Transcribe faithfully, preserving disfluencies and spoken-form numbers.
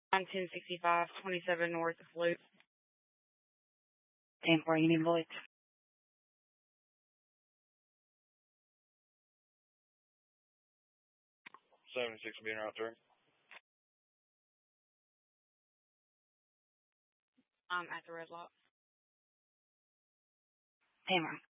On ten sixty-five, twenty-seven north of Loop. ten four, you need voice. seventy-six being out there. I'm at the red lot. Tamara.